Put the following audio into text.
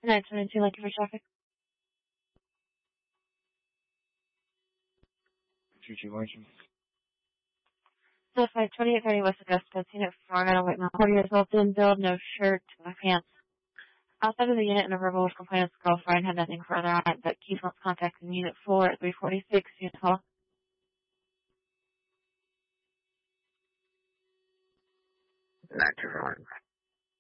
922 Lincoln for traffic. 22 license. So 2830 West Augusta, Unit 4, Metal White Mountain. 40 years old, thin build, no shirt, no pants. Outside of the unit and a verbal complaint of his girlfriend, had nothing further on it, but Keith wants contact in Unit 4 at 346, Unit Hall.